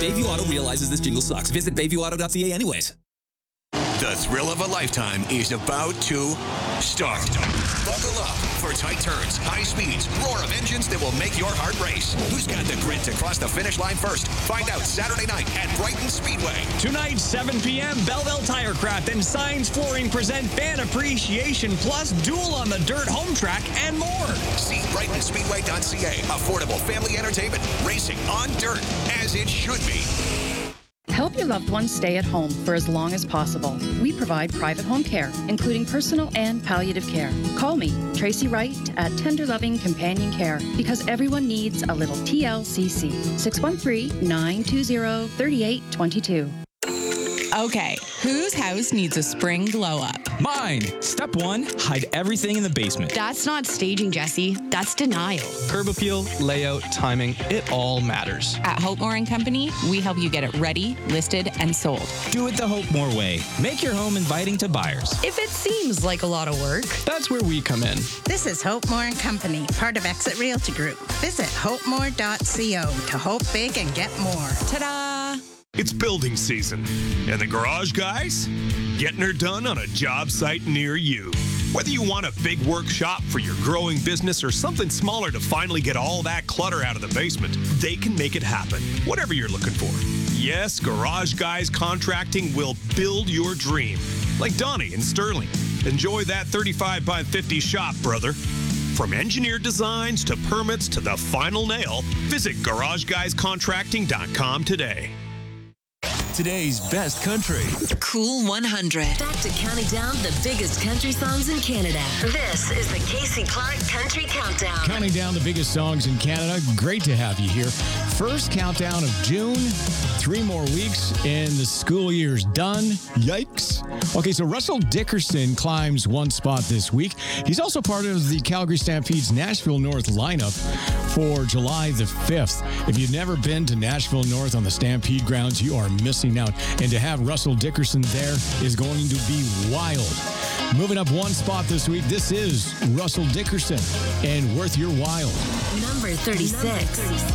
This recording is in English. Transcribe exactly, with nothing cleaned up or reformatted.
Bayview Auto realizes this jingle sucks. Visit bayview auto dot c a anyways. The thrill of a lifetime is about to start. Buckle up for tight turns, high speeds, roar of engines that will make your heart race. Who's got the grit to cross the finish line first? Find out Saturday night at Brighton Speedway. Tonight, seven p.m., Belleville Tirecraft and Signs Flooring present Fan Appreciation Plus Duel on the Dirt Home Track and more. See brighton speedway dot c a. Affordable family entertainment. Racing on dirt, as it should be. Help your loved ones stay at home for as long as possible. We provide private home care, including personal and palliative care. Call me, Tracy Wright, at Tender Loving Companion Care, because everyone needs a little T L C C. six one three, nine two zero, three eight two two. Okay, whose house needs a spring glow up? Mine. Step one, hide everything in the basement. That's not staging, Jesse. That's denial. Curb appeal, layout, timing, it all matters. At Hope Moore and Company, we help you get it ready, listed, and sold. Do it the Hope Moore way. Make your home inviting to buyers. If it seems like a lot of work, that's where we come in. This is Hope Moore and Company, part of Exit Realty Group. Visit hope more dot co to hope big and get more. Ta-da! It's building season, and the garage guys getting her done on a job site near you. Whether you want a big workshop for your growing business or something smaller to finally get all that clutter out of the basement, they can make it happen, whatever you're looking for. Yes, Garage Guys Contracting will build your dream. Like Donnie in Sterling. Enjoy that thirty-five by fifty shop, brother. From engineered designs to permits to the final nail, visit garage guys contracting dot com today. Today's best country. Cool one hundred. Back to counting down the biggest country songs in Canada. This is the Casey Clark Country Countdown. Counting down the biggest songs in Canada. Great to have you here. First countdown of June. Three more weeks and the school year's done. Yikes. Okay, so Russell Dickerson climbs one spot this week. He's also part of the Calgary Stampede's Nashville North lineup for July the fifth. If you've never been to Nashville North on the Stampede grounds, you are missing out. And to have Russell Dickerson there is going to be wild. Moving up one spot this week, this is Russell Dickerson and Worth Your While. Number thirty-six.